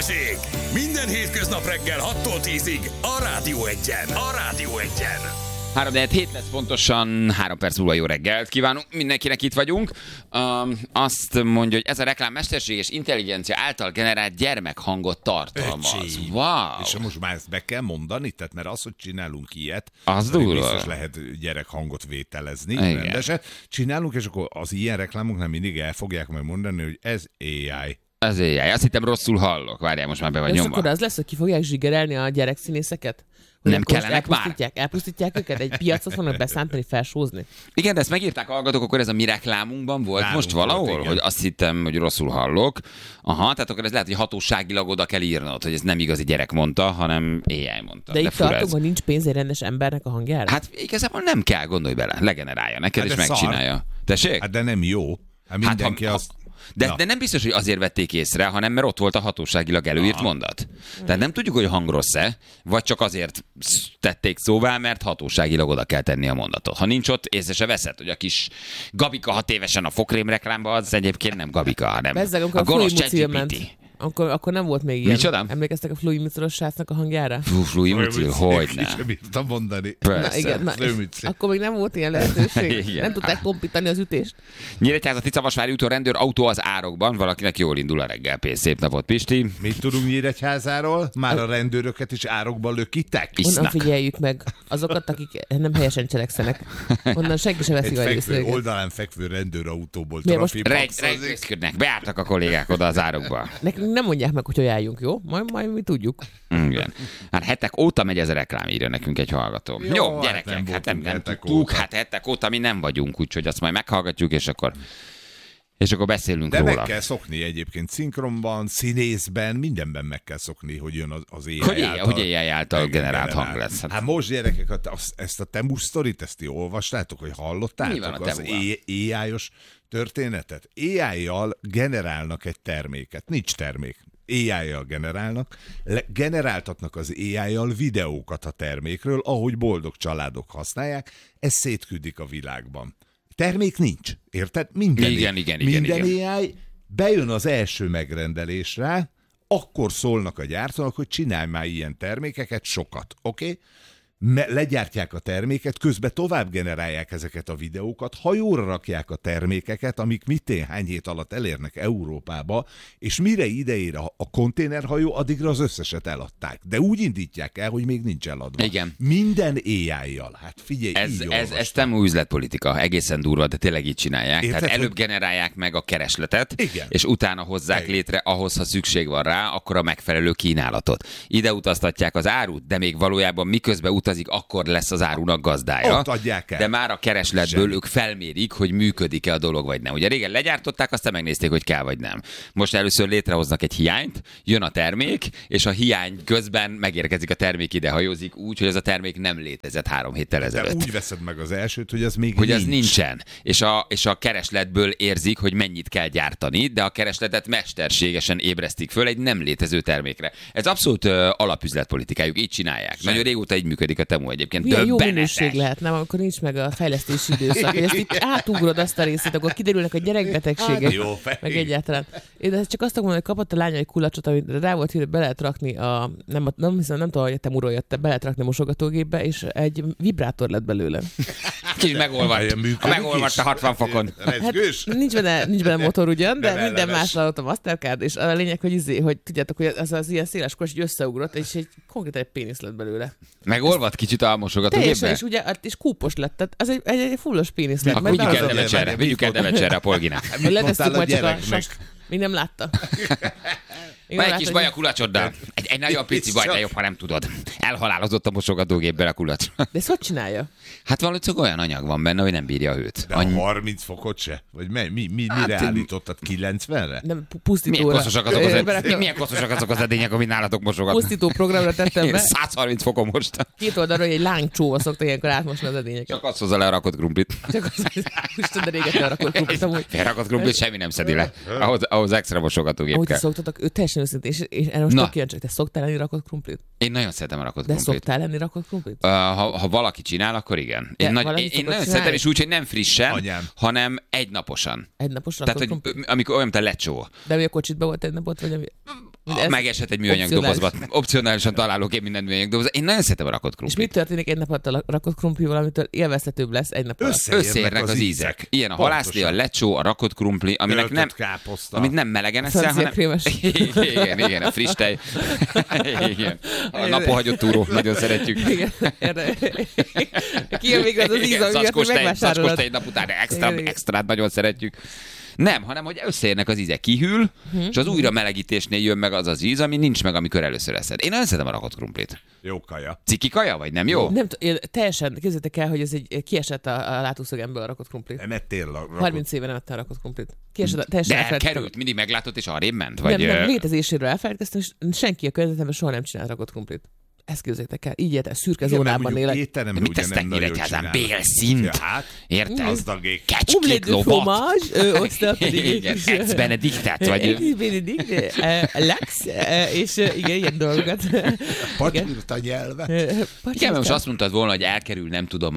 Balázsék! Minden hétköznap reggel 6-tól 10-ig a Rádió Egyen. A Rádió Egyen. 3-4 lesz pontosan, 3 perc múlva jó reggelt kívánunk, mindenkinek itt vagyunk. Azt mondja, hogy ez a reklám mesterséges intelligencia által generált gyermekhangot tartalmaz. Wow. És most már ezt be kell mondani? Tehát mert az, hogy csinálunk ilyet, az durva. Biztos lehet gyerekhangot vételezni, rendeset. Csinálunk, és akkor az ilyen reklámok nem mindig el fogják majd mondani, hogy ez AI. Az AI. Azt hittem rosszul hallok. Várjál, most már be vagy nyomva. És akkor az lesz, hogy ki fogják zsigerelni a gyerekszínészeket? Nem kellenek már? Elpusztítják őket? Egy piacot fognak beszántani, felsózni? Igen, de ezt megírták a hallgatók, akkor ez a mi reklámunkban volt nálunk most valahol, volt, hogy azt hittem, hogy rosszul hallok. Aha, tehát akkor ez lehet, hogy hatóságilag oda kell írnod, hogy ez nem igazi gyerek mondta, hanem AI mondta. De itt tartunk, hogy nincs pénz egy rendes embernek a hangjára? Hát igazából nem kell, gondolj bele, legenerálja neked, és megcsinálja. Tessék? Hát de nem jó. Hát mindenki azt... De nem biztos, hogy azért vették észre, hanem mert ott volt a hatóságilag előírt mondat. Tehát nem tudjuk, hogy hang rossz-e, vagy csak azért tették szóvá, mert hatóságilag oda kell tenni a mondatot. Ha nincs ott, észre se veszed, hogy a kis Gabika 6 évesen a fokrém reklámba, az egyébként nem Gabika, hanem a gonosz ChatGPT. Akkor nem volt még ilyen. Micsoda? Emlékeztek a Fluimucilos srácnak a hangjára? Fluimucil, hogyne. Sem bírtam mondani. Na, igen, akkor még nem volt ilyen lehetőség. Nem tudták kompítani az ütést. Nyíregyháza Ticavasvári úton rendőr autó az árokban. Valakinek jól indul a reggel. Szép napot, Pisti. Mit tudunk Nyíregyházáról? Már a rendőröket is árokban lökítek? Onnan figyeljük meg azokat, akik nem helyesen cselekszenek. Onnan senki sem veszi a részt. Oldalán fekvő rendőrautóból trafipaxozik. Beálltak a kollégák oda az árokba. Nekünk nem mondják meg, hogy álljunk, jó? Majd mi tudjuk. Igen. Hát hetek óta megy ez a reklám, írja nekünk egy hallgató. Jó, gyerekek, hát nem tudtuk, hát hetek óta mi nem vagyunk, úgyhogy azt majd meghallgatjuk, és akkor beszélünk róla. De meg kell szokni egyébként szinkronban, színészben, mindenben meg kell szokni, hogy jön az AI által. Hogy AI által generált hang lesz. Hát most gyerekek, ezt a Temu sztorit, ezt ti olvastátok, hogy hallottátok? Mi van a az AI-os történetet? AI-jal generálnak egy terméket. Nincs termék. AI-jal generáltatnak az AI-jal videókat a termékről, ahogy boldog családok használják, ez szétküldik a világban. Termék nincs, érted? Minden AI bejön az első megrendelésre, akkor szólnak a gyártónak, hogy csinálj már ilyen termékeket, sokat, oké? Legyártják a terméket, közben tovább generálják ezeket a videókat, hajóra rakják a termékeket, amik hány hét alatt elérnek Európába, és mire ideér a konténerhajó, addigra az összeset eladták. De úgy indítják el, hogy még nincs eladva. Igen. Minden AI-jal. Hát figyelj, ez nem üzletpolitika, egészen durva, de tényleg így csinálják. Érted, tehát előbb generálják meg a keresletet, igen, és utána hozzák létre ahhoz, ha szükség van rá, akkor a megfelelő kínálatot. Ide utaztatják az árut, de még valójában miközben utazik, akkor lesz az árunak gazdája. Ott adják el. De már a keresletből ők felmérik, hogy működik-e a dolog, vagy nem. Ugye régen legyártották, aztán megnézték, hogy kell, vagy nem. Most először létrehoznak egy hiányt, jön a termék, és a hiány közben megérkezik a termék, ide hajózik úgy, hogy ez a termék nem létezett 3 héttel ezelőtt. De úgy veszed meg az elsőt, hogy az még hogy nincs. Az nincsen. És a keresletből érzik, hogy mennyit kell gyártani, de a keresletet mesterségesen ébresztik föl egy nem létező termékre. Ez abszolút alapüzletpolitikájuk, így csinálják. Nagyon régóta így működik a Temu egyébként. Milyen jó minőség lehet, nem? Akkor nincs meg a fejlesztési időszak. Hogy ezt itt átugrod azt a részét, akkor kiderülnek a gyerekbetegségek. Jó, meg egyáltalán. De csak azt akarom, hogy kapott a lánya egy kulacsot, amit rá volt írva, be lehet rakni nem tudom, hogy a Temuról jött, be lehet rakni a mosogatógépbe, és egy vibrátor lett belőle. Kicsit megolvadt a 60 fokon. Hát, nincs benne motor ugyan, de minden másra ott a Mastercard, és a lényeg, hogy tudjátok, hogy az ilyen széles kos így összeugrott, és konkrétan egy pénisz lett belőle. Megolvadt kicsit a mosogatógépbe? Teljesen, és ugye, és kúpos lett, tehát az egy fullos pénisz lett. Akkor vigyük el Devecserre a Polginát. Letesztük majd csak a sas. Még nem látta. Van egy kis baj a kulacsoddal. Egy nagyon pici baj, de jobb, ha nem tudod. Elhalálozott a mosogatógépben a kulacs. De ezt hogy csinálja? Hát valószínűleg olyan anyag van benne, hogy nem bírja a hőt. De 30 fokot se? Vagy mire állítottad? 90-re? Nem, pusztítóra. Milyen koszosak azok az edények, amit nálatok mosogatnak? Pusztító programra tettem be. 130 fokon most. Két oldalról egy lángcsóval szokta ilyenkor átmosni az edényeket. Csak azt hozza le a rakott krumplit. Csak az, Isten, de régen lerakott krumplit amúgy. Felrakott krumplit semmi nem szedi le. Ahhoz extra mosogatógép kell. Ahogy szoktatok, teljesen őszintén, és erre most kíváncsi, te szoktál lenni rakott krumplit? Én nagyon szeretem a rakott krumplit. De krumplit. szoktál lenni rakott krumplit? Ha valaki csinál, akkor igen. Én nagyon szeretem, és úgy, hogy nem frissen, hanem egynaposan. Egynaposan rakott krumplit? Tehát, amikor olyan, mint a lecsó. De mi a kocsitban volt egy napot, vagy ami... Megesett egy műanyag dobozba. Opcionálisan találok én minden műanyag dobozba. Én nagyon szeretem a rakott krumplit. És mit történik egy nap alatt a rakott krumplival, amitől élvezhetőbb lesz egy nap alatt? Összeérnek az ízek. Ilyen a halászlé, a lecsó, a rakott krumpli, aminek nem, amit nem melegen eszel, hanem... Igen, a friss tej. Igen. A napon hagyott túró, nagyon szeretjük. Igen. Kijön végre az íz, amiért megvásárolod. Zacskós tej nap után extrát nagyon szeretjük. Nem, hanem hogy összeérnek az ízek, kihűl, és az újra melegítésnél jön meg az az íz, ami nincs meg, amikor először eszed. Én nagyon szeretem a rakott krumplit. Jó kaja. Ciki kaja, vagy nem jó? Nem, teljesen, képzeljétek el, hogy ez egy kiesett a látószögemből a rakott krumplit. Nem ettél 30 éve nem ettem a rakott krumplit. Kiesett, teljesen de elkerült, mindig meglátott, és arrébb ment? Vagy... Nem, létezéséről elfelejtkeztem, és senki a környezetemben soha nem csinált rakott krumplit. Ezt képzeljétek el, így érte, szürke zónában élek. De mit tesztek Nyíregyházán? Bélszint? Érted? Gazdagék. Kecskét lovat. Igen, Ex Benediktet, vagy... Ex Benedikt, Lex, és igen, ilyen dolgokat. Patyúrt a nyelve. Igen, most azt mondtad volna, hogy elkerül, nem tudom,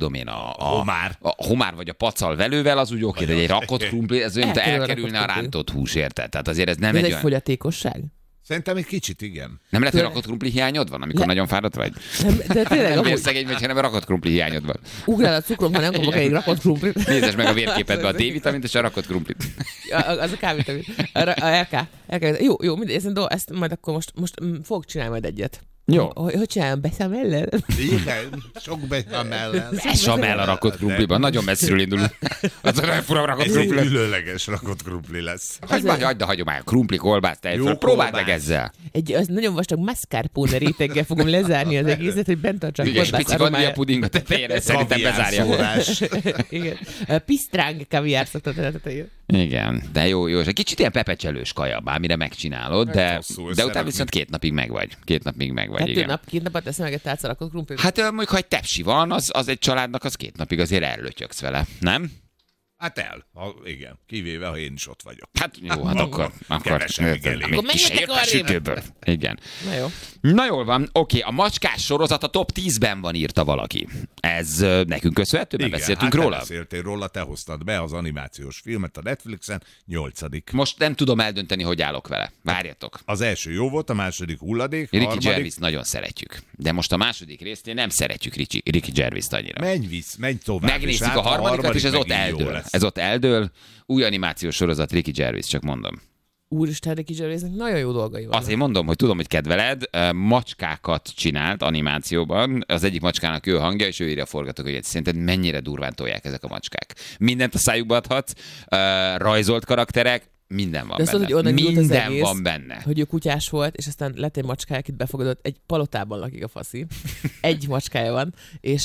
a homár. A homár vagy a pacal velővel, az úgy oké, de egy rakott krumpli, ez olyan, mint elkerülne a rántott hús, érted? Tehát azért ez nem egy olyan... fogyatékosság? Szerintem egy kicsit igen. Nem lehet, hogy rakott krumpli hiányod van, amikor nagyon fáradt vagy? De tényleg nem szegény vagy, hanem rakott krumpli hiányod van. Ugrál a cukrom, ha nem kapok egy rakott krumplit. Nézd meg a vérképedbe a D-vitamint és a rakott krumplit. Az a K-vitamin. A LK. Jó, mindegy, ezt majd akkor most fogok csinálni majd egyet. Jó. Hogy csinálom, becsamellel? Igen, sok becsamellel. Becsamell a rakott krumpliban, nagyon messziről indul. Az a nagyon fura rakott krumpli. Ez ülőleges rakott krumpli lesz. Hagyd a hagyomány, krumpli, kolbász, tejföl, próbáld meg ezzel. Az nagyon vastag mascarpone réteggel fogom lezárni az egészet, hogy bent tartsa a kolbász aromája. Pici vanilja puding a tetejére, szerintem bezárja. Igen. Pisztráng kaviár szoktat a tetejére. Igen, de jó, és egy kicsit ilyen pepecselős kaja, bármire megcsinálod, de utána viszont 2 napig megvagy. 2 napig megvagy, igen. 2 napot teszem meg egy tálca rakott krumplit? Hát mondjuk, ha egy tepsi van, az egy családnak, az 2 napig azért ellötyöksz vele, nem? Hát igen, kivéve, ha én is ott vagyok. Hát jó, hát akkor kevesebb elég. Akkor menjetek arrébb! Igen. Na jó. Na jól van, oké, a macskás sorozat a top 10-ben van, írta valaki. Ez nekünk köszönhető, mert beszéltünk róla? Igen, beszéltél róla, te hoztad be az animációs filmet a Netflixen, 8. Most nem tudom eldönteni, hogy állok vele. Várjatok. Az első jó volt, a második hulladék, Ricky Gervais nagyon szeretjük. De most a második résznél nem szeretjük Ricky Gervais-t annyira. Menj tovább. Megnézzük a harmadikat, és ez ott eldől. Ez ott eldől. Új animációs sorozat, Ricky Gervais, csak mondom. Úristen, Ricky Gervaisnek nagyon jó dolgai vannak. Azért mondom, hogy tudom, hogy kedveled, macskákat csinált animációban, az egyik macskának ő hangja, és ő írja a forgatókönyvet. Szerinted mennyire durván tolják ezek a macskák? Mindent a szájukba adhatsz, rajzolt karakterek, minden van benne. Minden van benne. Hogy ő kutyás volt, és aztán lett egy macskája, akit befogadott, egy palotában lakik a faszi. Egy macskája van,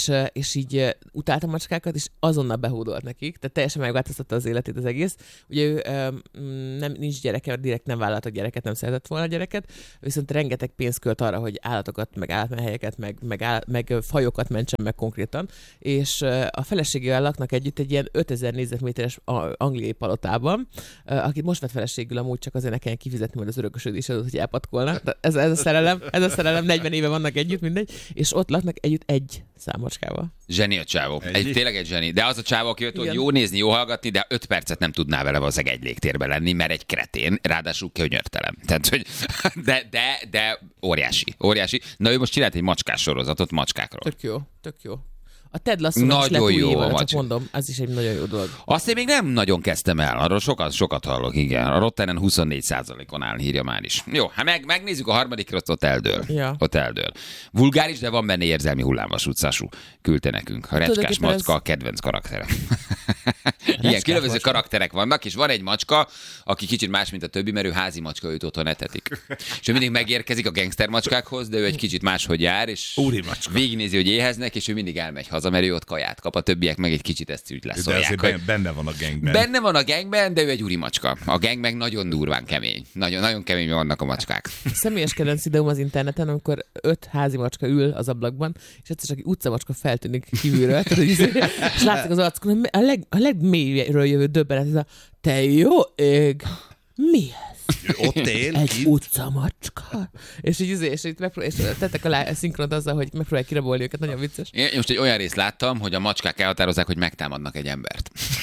és így utálta a macskákat, és azonnal behódolt nekik, tehát teljesen megváltoztatta az életét az egész. Ugye ő nincs gyereke, direkt nem vállaltak gyereket, nem szeretett volna gyereket, viszont rengeteg pénzt költ arra, hogy állatokat, meg állatmenhelyeket, meg fajokat mentsen meg konkrétan, és a feleségével laknak együtt egy ilyen 5000 négyzetméteres angliai palotában, akit most vett feleségül, amúgy csak azért ne kelljen kifizetni majd az örökösödési adót, hogy elpatkolnak. Ez a szerelem, 40 éve vannak együtt, mindegy, és ott laknak együtt egy számocskával. Zseni a csávó. Tényleg egy zseni. De az a csávó, aki jött, hogy jó nézni, jó hallgatni, de 5 percet nem tudná vele valószínűleg egy légtérben lenni, mert egy kretén, ráadásul könyörtelen. Tehát, hogy de óriási. Na ő most csinált egy macskás sorozatot macskákról. Tök jó. A Ted Lasso-nak is lett új évad, csak mondom, ez is egy nagyon jó dolog. Azt én még nem nagyon kezdtem el, arról sokat hallok, igen. A Rottenen 24%-on áll, írja már is. Jó, hát megnézzük a harmadikra, ott eldől. Ja. Ott eldől. Vulgáris, de van benne érzelmi hullámvasútszású. Küldte nekünk. A recskás macska a kedvenc karaktere. Ilyen különböző karakterek vannak, és van egy macska, aki kicsit más, mint a többi, mert ő házi macska, őt otthon etetik. És ő mindig megérkezik a gangster macskákhoz, de ő egy kicsit máshogy jár, és végignézi, hogy éheznek, és ő mindig elmegy haza, mert ő ott kaját kap, a többiek meg egy kicsit ezt úgy leszolják. De azért benne van a gangben. Benne van a gangben, de ő egy úri macska. A gang meg nagyon durván kemény. Nagyon kemény vannak a macskák. Személyes kedvenc videóm az interneten, amikor 5 házi macska ül az ablakban, és egyszer csak egy utcamacska feltűnik kívülről, és látszik az arcukon, a legmélyről jövő döbbenet, ez a te jó ég, mi ez? Ott él, egy utcamacska. És így tettek alá szinkront azzal, hogy megpróbálják kirabolni őket, nagyon vicces. Én most egy olyan részt láttam, hogy a macskák elhatározzák, hogy megtámadnak egy embert.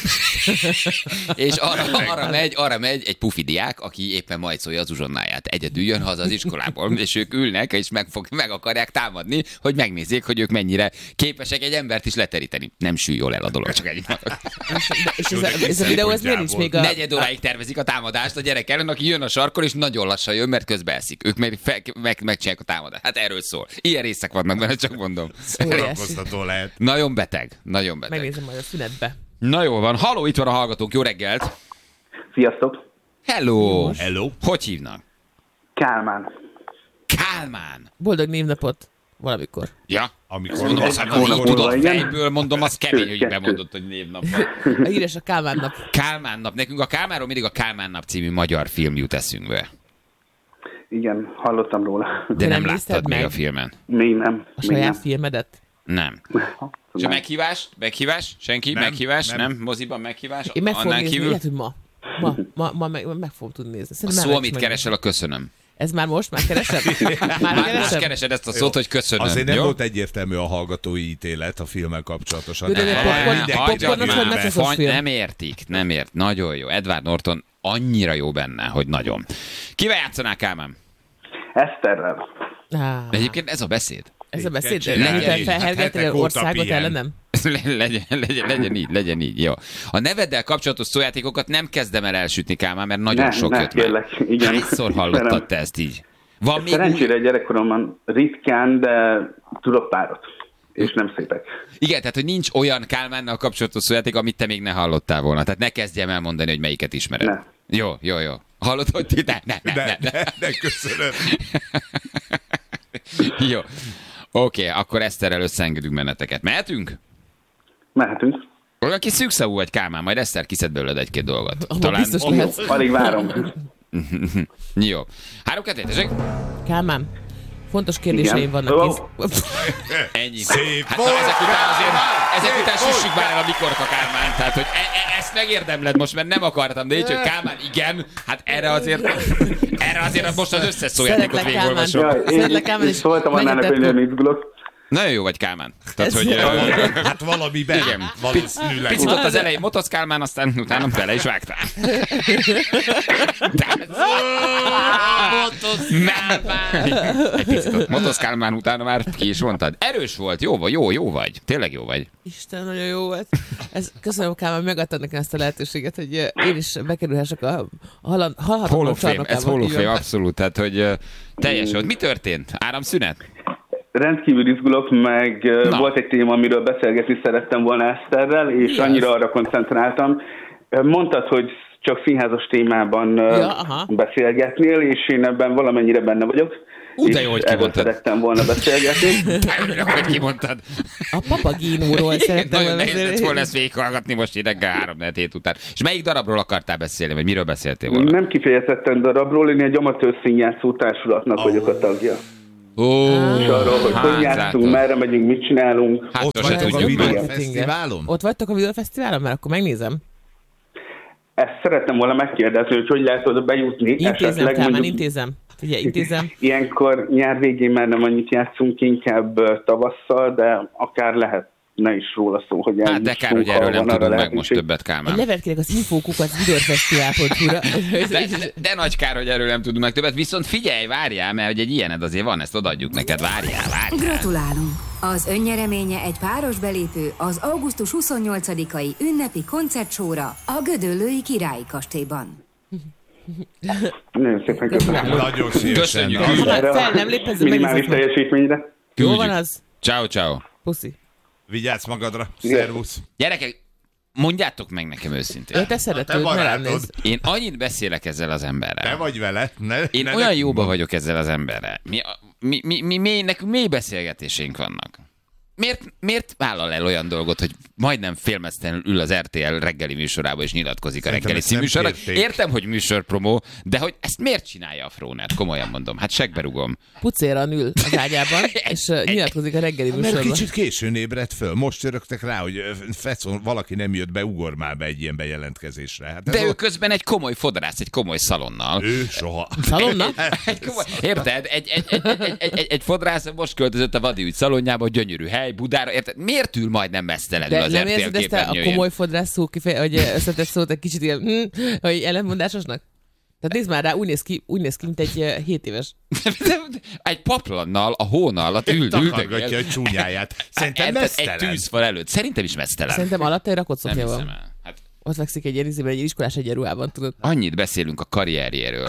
És arra megy egy pufi diák, aki éppen majszolja az uzsonnáját. Egyedül jön haza az iskolából, és ők ülnek, és meg akarják támadni, hogy megnézzék, hogy ők mennyire képesek egy embert is leteríteni. Nem sül jól el a dolog, csak egy. És ez a videó, ez miért nincs még a... Negyed óráig tervezik a támadást a gyerek ellen, aki jön a sarkon, és nagyon lassan jön, mert közben eszik. Ők megcsinálják a támadást. Hát erről szól. Ilyen részek vannak benne, csak mondom. Szórakoztató lehet. Nagyon beteg. Megnézem majd a szünetbe. Na jó van. Halló, itt van a hallgatónk. Jó reggelt. Sziasztok! Hello. Hello. Hogy hívnak? Kálmán. Kálmán. Boldog névnapot valamikor. Ja. Amikor Mondom, azt tudod, fejből mondom, az kemény, hogy bemondott, hogy névnap van. A híres a Kálmán nap. Kálmán nap. Nekünk a Kálmánról mindig a Kálmán nap című magyar film jut eszünkbe. Igen, hallottam róla. De nem nézted láttad még meg? a filmen? Még nem. A saját filmedet? Nem. És a meghívás? Meghívás? Senki? Nem, meghívás? nem. Nem? Moziban meghívás? Én meg fogom Annál nézni, kívül? lehet, hogy ma meg fogom tudni nézni. A Szerintem szó, nem amit meg. keresel, a köszönöm. Ez már most? Már keresed? Már Most keresed? keresed ezt a szót, hogy köszönöm. Azért nem jó? volt egyértelmű a hallgatói ítélet a filmmel kapcsolatosan. De popcornos vagy mecseszos film? Nem értik. Nagyon jó. Edward Norton annyira jó benne, hogy nagyon. Kivel játszanál, Kálmán? Eszterrel. De egyébként ez a beszéd. Ez a beszéd? Csinálj Miután is. felhergeltél Hát hetek óta országot pihen. ellenem? Legyen így, jó. A neveddel kapcsolatos szójátékokat nem kezdem el elsütni, Kálmán, mert nagyon sok jött már. kérlek, igen. Hányszor hallottad te ezt így? Van még Szerencsére gyerekkoromban ritkán, de tudok párat. És nem szépek. Igen, tehát hogy nincs olyan Kálmánnal kapcsolatos szójáték, amit te még ne hallottál volna. Tehát ne kezdjem el mondani, hogy melyiket ismered. Ne. Jó. Hallod, hogy Ne, köszönöm. Jó. Oké, akkor Eszterrel összeengedünk benneteket. Mehetünk? Mehetünk. Olyan kis szűkszavú vagy, Kálmán, majd Eszter kiszed belőled egy-két dolgot. Abban biztos lehetsz. Alig várom. Jó. 3-2, tessék? Kálmán, fontos kérdéseim Igen. vannak. Ó. Ennyi. Szép Hát volt. ezek után süssük már el a mikorka, Kálmán. Tehát, hogy ezt megérdemled most, mert nem akartam, de így, hogy Kálmán, igen, hát erre azért most az összes szójátékot Szeretlek, végigolvasom. Kálmán. Szeretlek, Kálmán, és Szóltam annának, hogy megint nem izgulok. Nagyon jó vagy, Kálmán. Tehát, Ez hogy... jó. Hát valamiben. Igen. Valószínűleg. Picit ott az elején motoszkálmán, aztán utána bele is vágtál. Egy picit ott motoszkálmán, utána már ki is mondtad. Erős volt, jó vagy. Tényleg jó vagy. Isten, nagyon jó volt. Köszönöm, Kálmán, megadtad nekem ezt a lehetőséget, hogy én is bekerülhessek a Hall hallhatók of Fame, ez Hall of Fame, csarnokába. abszolút. Tehát, hogy teljes volt. Mi történt? Áramszünet? Rendkívül izgulok, meg Na. volt egy téma, amiről beszélgetni szerettem volna Eszterrel, és Mi az? annyira arra koncentráltam. Mondtad, hogy csak színházas témában aha. beszélgetnél, és én ebben valamennyire benne vagyok. De és jó, hogy erről kimondtad. szerettem volna beszélgetni. Hogy kimondtad? A Papagínóról szerettem Nagyon volna nehéz lett beszélni. volna ezt végighallgatni most reggel 3-4 után. És melyik darabról akartál beszélni, vagy miről beszéltél volna? Nem kifejezetten darabról, én egy amatőr színjátszó társulatnak vagyok a tagja. És arról, hogy játszunk, merre megyünk, mit csinálunk. Hát Ott sose vagytok a tudjuk meg. videófesztiválon? Ott vagytok a videófesztiválon? Mert akkor megnézem. Ezt szerettem volna megkérdezni, hogy lehet oda bejutni. Intézem, Kálmán, intézem. Figyelj, intézem. Ilyenkor nyár végén már nem annyit játszunk, inkább tavasszal, de akár lehetne is róla szó, hogy Hát de kár, hogy erről nem tudunk meg most többet, Kálmán. Egy levelet kérek az infókukat.videófesztivál.hu-ra. De nagy kár, hogy erről nem tudunk meg többet, viszont figyelj, várjál, mert hogy egy ilyened azért van, ezt odaadjuk neked, várjál. Gratulálunk! Az önnyereménye egy páros belépő az augusztus 28-ai ünnepi koncertsóra a Gödöllői Királyi Kastélyban. Nagyon szépen köszönöm. Nagyon szívesen. Köszönjük. Erre Fel a nem lép, ez minimális megnézem. teljesítményre. Jó van az? Ciao. Puszi. Vigyázz magadra. Szervusz. Gyerekek, mondjátok meg nekem őszintén. Te szeretőd, ne rám barátod. nézz. Én annyit beszélek ezzel az emberrel. Te vagy vele. Én olyan jóba vagyok ezzel az emberrel. Nekünk mély beszélgetéseink vannak. Miért vállal el olyan dolgot, hogy majdnem félmeztelenül ül az RTL reggeli műsorába és nyilatkozik a Szerintem reggeli ezt nem címűsorra? kérték. Értem, hogy műsorpromó, de hogy ezt miért csinálja a Frónet? Komolyan mondom. Hát segberugom. Pucéran ül az ágyában, és nyilatkozik a reggeli Mert műsorban. kicsit későn ébredt föl. Most törögtek rá, hogy fecon, valaki nem jött be, ugor már be egy ilyen bejelentkezésre. Hát ez De ő ott- közben egy komoly fodrász, egy komoly szalonnal. ő soha. Szalonna? Egy komoly, érted? Egy fodrász most költözött a Vadi ügy szalonjába, gyönyörű hely, Székely, Budára, érted? Miért ül majdnem mesztelenül az RTL képernyőjén? De nem érzed ezt a komoly fodrász szó hogy összetett szót egy kicsit ilyen, hogy ellenmondásosnak? Tehát nézd már rá, úgy néz ki, mint egy 7 éves. Egy paplannal, a hóna alatt takargatja a csúnyáját. Szerintem mesztelen. Egy tűzfal előtt. Szerintem is mesztelen. Szerintem alatt egy rakott szoknya van. Hát ott fekszik egy ilyen egy iskolás egyenruhában, tudod. Annyit beszélünk a karrierjéről.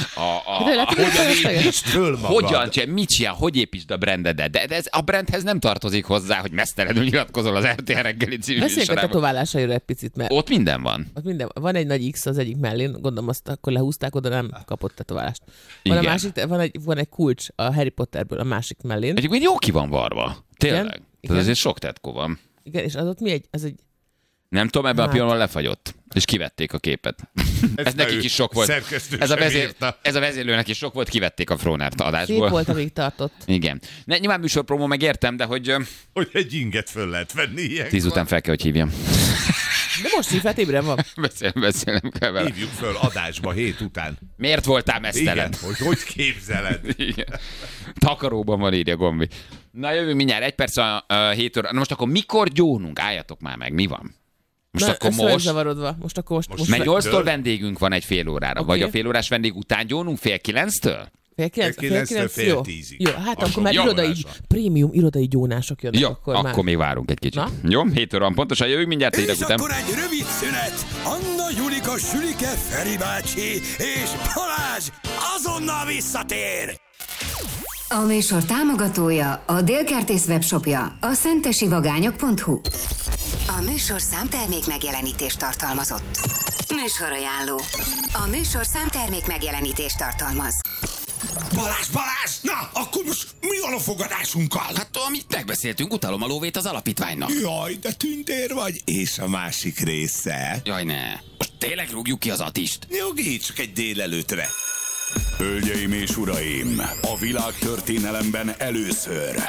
Mit csinál, hogy építsd a brandedet. De ez a brandhez nem tartozik hozzá, hogy mesztelenül nyilatkozol az RTL reggeli című műsorában. Beszéljünk a tetoválásairól egy picit, mert... Ott minden van. Van egy nagy X az egyik mellén, gondolom azt akkor lehúzták, oda nem kapott tetoválást. Van egy kulcs a Harry Potterből a másik mellén. Egyébként jó ki van varva. Tényleg. Tehát azért sok tetkó van. Igen, és az ott mi egy nem tudom, ebben a pillanatban lefagyott, és kivették a képet. Ez nekik is sok volt. Ez a vezérlőnek is sok volt, kivették a Frónárt adásból. Szép volt, amíg tartott. Igen. Nyilván műsorpromó megértem, de hogy... Hogy egy inget föl lehet venni ilyen. 10 után fel kell, hogy hívjam. De most hívát ébren van. Beszélnem kell vele. Hívjuk föl adásba 7 után. Miért voltál mesztelen? Igen, hogy képzeled? Igen. Takaróban van, írja Gombi. Na jövünk mindjárt, 1 perc a 7 óra. Na most akkor mikor gyónunk? Álljatok már meg, mi van? Most akkor Mert 8-tól vendégünk van egy fél órára. Okay. Vagy a fél órás vendég után gyónunk fél 9-től? Fél 9-től fél 10-ig. Jó, hát akkor már prémium irodai gyónások jönnek. Jó, akkor még várunk egy kicsit. Na? Jó, 7 óra pontosan jövünk mindjárt. És akkor egy rövid szünet. Anna, Julika, Sülike, Feri bácsi és Balázs azonnal visszatér. A műsor támogatója a Délkertész webshopja, a szentesivagányok.hu. A műsor számtermék megjelenítést tartalmazott. Műsorajánló. A műsor számtermék megjelenítést tartalmaz. Balázs! Na, akkor most mi van a fogadásunkkal? Hát amit megbeszéltünk, utalom a lóvét az alapítványnak. Jaj, de tündér vagy. És a másik része? Jaj, ne. Most tényleg rúgjuk ki az Attist? Nyugi, csak egy délelőtre. Hölgyeim és uraim, a világtörténelemben először